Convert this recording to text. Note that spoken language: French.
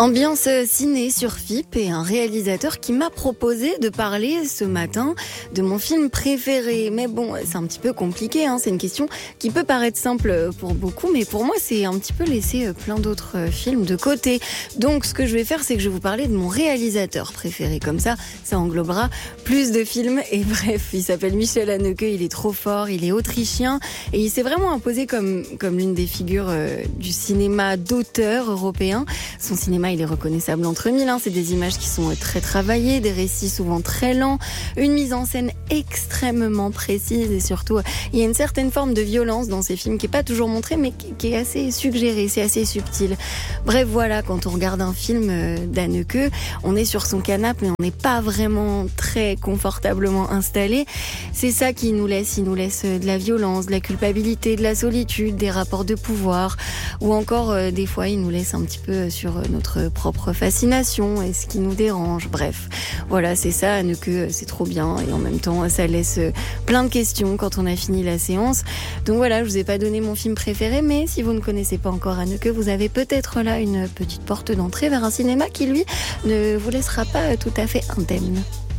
Ambiance ciné sur FIP et un réalisateur qui m'a proposé de parler ce matin de mon film préféré. Mais bon, c'est un petit peu compliqué, hein. C'est une question qui peut paraître simple pour beaucoup, mais pour moi, c'est un petit peu laisser plein d'autres films de côté. Donc, ce que je vais faire, c'est que je vais vous parler de mon réalisateur préféré. Comme ça englobera plus de films. Et bref, il s'appelle Michel Haneke, il est trop fort, il est autrichien et il s'est vraiment imposé comme l'une des figures du cinéma d'auteur européen. Son cinéma, il est reconnaissable entre mille, hein. C'est des images qui sont très travaillées, des récits souvent très lents, une mise en scène extrêmement précise et surtout, il y a une certaine forme de violence dans ces films qui est pas toujours montrée mais qui est assez suggérée, c'est assez subtil. Bref, voilà, quand on regarde un film d'Haneke, on est sur son canapé mais on n'est pas vraiment très confortablement installé. C'est ça qui nous laisse, il nous laisse de la violence, de la culpabilité, de la solitude, des rapports de pouvoir ou encore des fois il nous laisse un petit peu sur notre propre fascination et ce qui nous dérange. Bref, voilà, c'est ça, Haneke, c'est trop bien et en même temps ça laisse plein de questions quand on a fini la séance. Donc voilà, je vous ai pas donné mon film préféré, mais si vous ne connaissez pas encore Haneke, vous avez peut-être là une petite porte d'entrée vers un cinéma qui lui ne vous laissera pas tout à fait indemne.